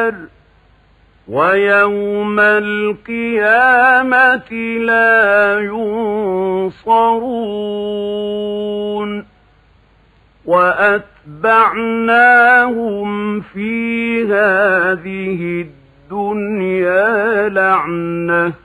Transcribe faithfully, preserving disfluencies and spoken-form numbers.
النار ويوم القيامة لا ينصرون وأتبعناهم في هذه الدنيا لعنة